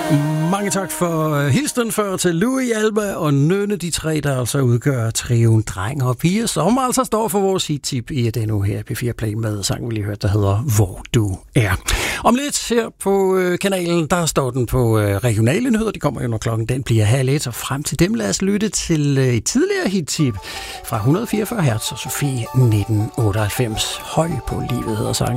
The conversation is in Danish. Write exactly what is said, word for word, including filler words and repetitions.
Mange tak for hilsen før til Louis, Alba og Nønne, de tre, der altså udgør trioen Dreng og Piger, som altså står for vores hit-tip i den uge her P fire Play med sangen, vi lige hørte, der hedder Hvor du er. Om lidt her på kanalen, der står den på regionale nyheder. De kommer jo, når klokken den bliver halv et, og frem til dem lad os lytte til et tidligere hit-tip fra et hundrede og fireogfyrre hertz og Sofie nitten otteoghalvfems. Høj på livet hedder sangen.